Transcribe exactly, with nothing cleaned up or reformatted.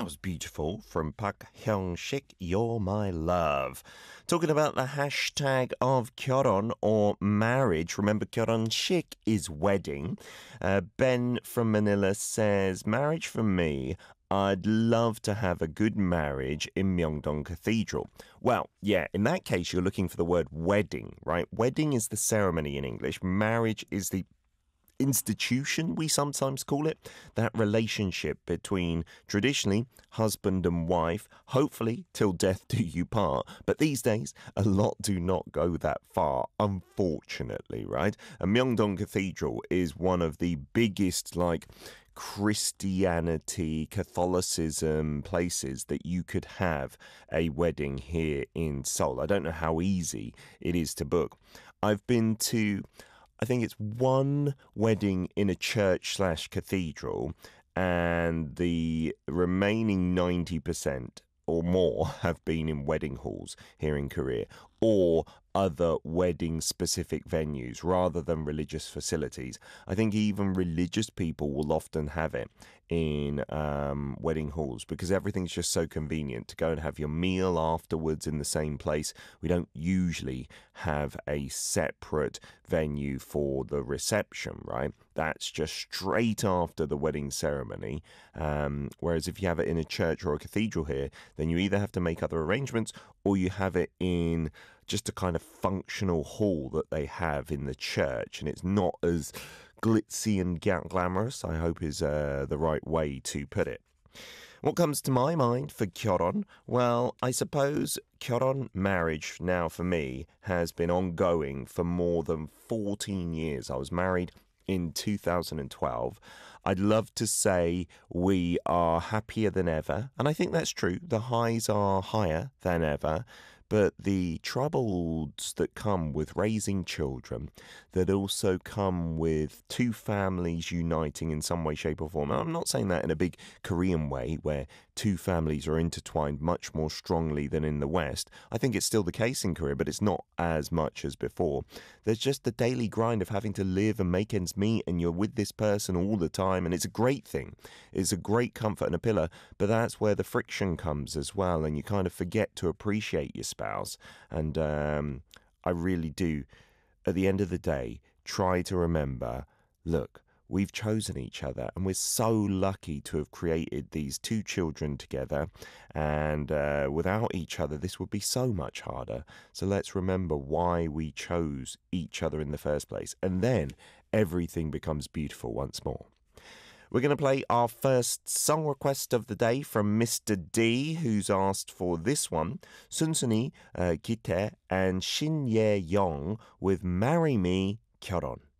was beautiful from Park Hyung-sik, You're My Love. Talking about the hashtag of 결혼 or marriage. Remember, 결혼식 is wedding. Uh, Ben from Manila says, marriage for me, I'd love to have a good marriage in Myeongdong Cathedral. Well, yeah, in that case, you're looking for the word wedding, right? Wedding is the ceremony in English. Marriage is the institution, we sometimes call it, that relationship between traditionally husband and wife, hopefully till death do you part. But these days, a lot do not go that far, unfortunately, right? And Myeongdong Cathedral is one of the biggest, like, Christianity, Catholicism places that you could have a wedding here in Seoul. I don't know how easy it is to book. I've been to, I think it's one wedding in a church slash cathedral, and the remaining ninety percent or more have been in wedding halls here in Korea or other wedding specific venues rather than religious facilities. I think even religious people will often have it in um, wedding halls because everything's just so convenient to go and have your meal afterwards in the same place. We don't usually have a separate venue for the reception, right? That's just straight after the wedding ceremony. Um, whereas if you have it in a church or a cathedral here, then you either have to make other arrangements or you have it in just a kind of functional hall that they have in the church, and it's not as glitzy and glamorous, I hope is uh, the right way to put it. What comes to my mind for 결혼? Well, I suppose 결혼, marriage, now for me, has been ongoing for more than fourteen years. I was married in two thousand twelve. I'd love to say we are happier than ever, and I think that's true. The highs are higher than ever, but the troubles that come with raising children, that also come with two families uniting in some way, shape or form. And I'm not saying that in a big Korean way where two families are intertwined much more strongly than in the West. I think it's still the case in Korea, but it's not as much as before. There's just the daily grind of having to live and make ends meet, and you're with this person all the time, and it's a great thing. It's a great comfort and a pillar, but that's where the friction comes as well, and you kind of forget to appreciate your spouse. And um, I really do, at the end of the day, try to remember, look, we've chosen each other and we're so lucky to have created these two children together, and uh, without each other this would be so much harder. So let's remember why we chose each other in the first place, and then everything becomes beautiful once more. We're going to play our first song request of the day from Mister D, who's asked for this one. Sunsun이, uh, Gitae and Shin Ye-young with Marry Me, 결혼.